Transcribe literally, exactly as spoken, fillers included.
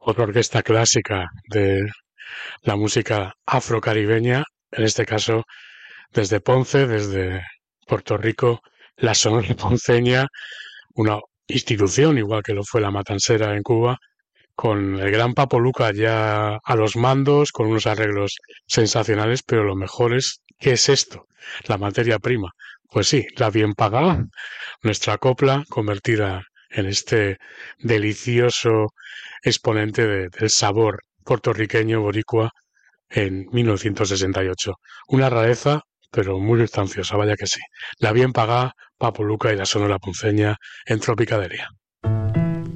Otra orquesta clásica de la música afrocaribeña, en este caso desde Ponce, desde Puerto Rico, la Sonora Ponceña, una institución, igual que lo fue la Matancera en Cuba, con el gran Papo Luca ya a los mandos, con unos arreglos sensacionales, pero lo mejor es, ¿qué es esto? La materia prima. Pues sí, la bien pagada, nuestra copla convertida en este delicioso exponente de, del sabor puertorriqueño boricua en mil novecientos sesenta y ocho. Una rareza, pero muy sustanciosa, vaya que sí. La bien pagada, Papo Luca y la Sonora Ponceña en Tropicadelia.